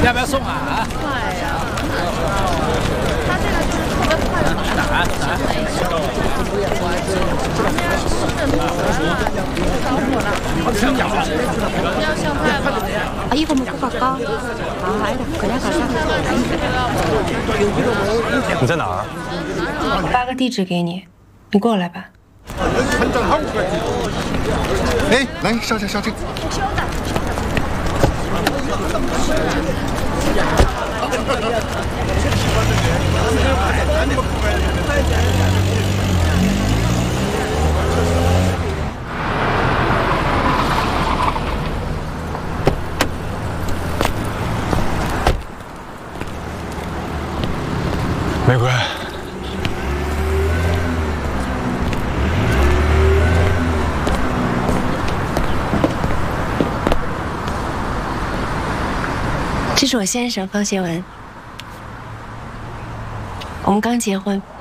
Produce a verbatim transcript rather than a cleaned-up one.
要不要送啊？ 快呀！他这个就是特别快的， 哪哪？ 아 이거 먹고 갈까? 아 아니다 그냥 가자. 你在哪儿？ 我发个地址给你，你过来吧。 哎，来上车上车。 玫瑰， 这是我先生方协文，我们刚结婚。